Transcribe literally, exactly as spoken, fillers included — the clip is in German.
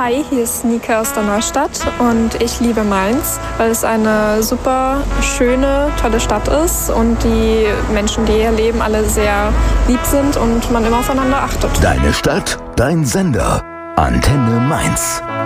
Hi, hier ist Nika aus der Neustadt und ich liebe Mainz, weil es eine super schöne, tolle Stadt ist und die Menschen, die hier leben, alle sehr lieb sind und man immer aufeinander achtet. Deine Stadt, dein Sender. Antenne Mainz.